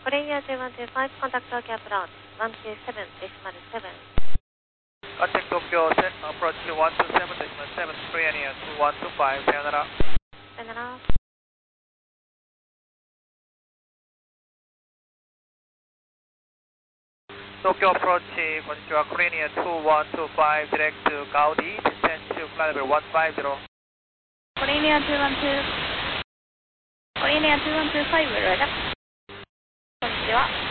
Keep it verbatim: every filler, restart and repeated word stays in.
Korea two one two five, contact Tokyo approach one two seven decimal seven. Contact Tokyo approach one two seven decimal seven, Korea two one two five, さよなら。 さよなら。 Tokyo approach こんにちは、Korea two one two five, direct to Gaudi, descend to flight level one five zero. Korea two one two, Korea two one two five, こんにちは。